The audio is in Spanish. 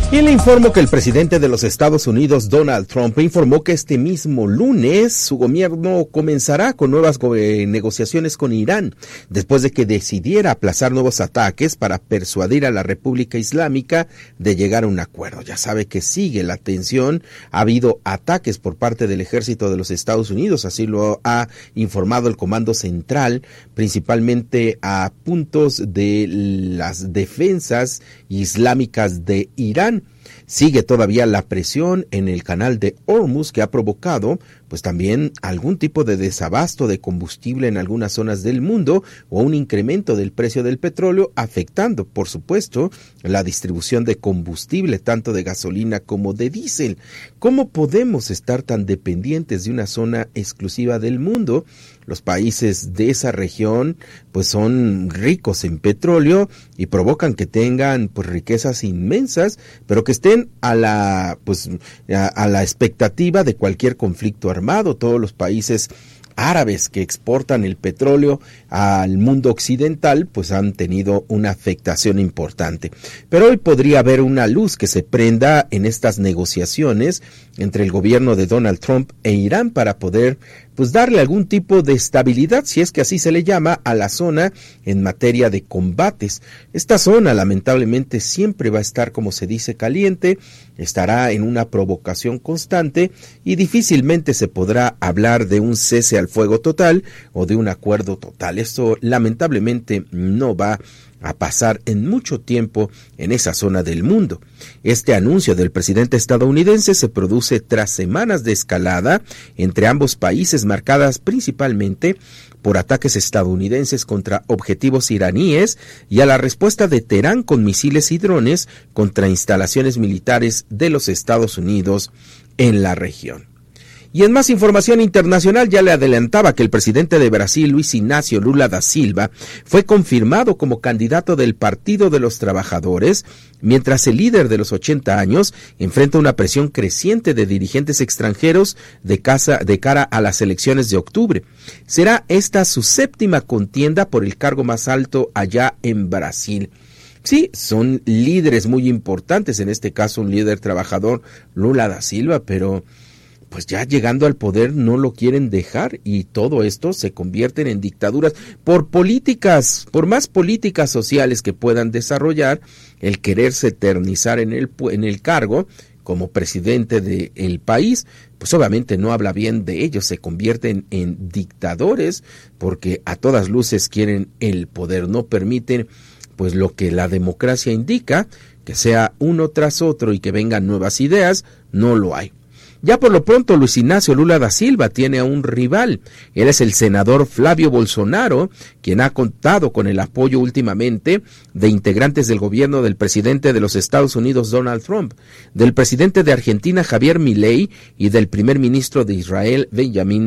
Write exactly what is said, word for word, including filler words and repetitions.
Y le informo que el presidente de los Estados Unidos, Donald Trump, informó que este mismo lunes su gobierno comenzará con nuevas negociaciones con Irán, después de que decidiera aplazar nuevos ataques para persuadir a la República Islámica de llegar a un acuerdo. Ya sabe que sigue la tensión, ha habido ataques por parte del ejército de los Estados Unidos, así lo ha informado el Comando Central, principalmente a puntos de las defensas islámicas de Irán. Sigue todavía la presión en el canal de Hormuz, que ha provocado pues también algún tipo de desabasto de combustible en algunas zonas del mundo o un incremento del precio del petróleo, afectando por supuesto la distribución de combustible tanto de gasolina como de diésel. ¿Cómo podemos estar tan dependientes de una zona exclusiva del mundo? Los países de esa región pues son ricos en petróleo y provocan que tengan pues riquezas inmensas, pero que estén a la pues a, a la expectativa de cualquier conflicto armado. Todos los países árabes que exportan el petróleo al mundo occidental pues han tenido una afectación importante. Pero hoy podría haber una luz que se prenda en estas negociaciones entre el gobierno de Donald Trump e Irán para poder pues darle algún tipo de estabilidad, si es que así se le llama, a la zona en materia de combates. Esta zona lamentablemente siempre va a estar, como se dice, caliente, estará en una provocación constante y difícilmente se podrá hablar de un cese al fuego total o de un acuerdo total. Esto lamentablemente no va a pasar en mucho tiempo en esa zona del mundo. Este anuncio del presidente estadounidense se produce tras semanas de escalada entre ambos países, marcadas principalmente por ataques estadounidenses contra objetivos iraníes y a la respuesta de Teherán con misiles y drones contra instalaciones militares de los Estados Unidos en la región. Y en más información internacional, ya le adelantaba que el presidente de Brasil, Luis Inácio Lula da Silva, fue confirmado como candidato del Partido de los Trabajadores, mientras el líder de los ochenta años enfrenta una presión creciente de dirigentes extranjeros de, casa, de cara a las elecciones de octubre. Será esta su séptima contienda por el cargo más alto allá en Brasil. Sí, son líderes muy importantes, en este caso un líder trabajador, Lula da Silva, pero pues ya llegando al poder no lo quieren dejar y todo esto se convierte en dictaduras por políticas, por más políticas sociales que puedan desarrollar, el quererse eternizar en el, en el cargo como presidente del país, pues obviamente no habla bien de ellos, se convierten en dictadores porque a todas luces quieren el poder, no permiten pues lo que la democracia indica, que sea uno tras otro y que vengan nuevas ideas, no lo hay. Ya por lo pronto Luis Inácio Lula da Silva tiene a un rival, él es el senador Flavio Bolsonaro, quien ha contado con el apoyo últimamente de integrantes del gobierno del presidente de los Estados Unidos Donald Trump, del presidente de Argentina Javier Milei y del primer ministro de Israel Benjamín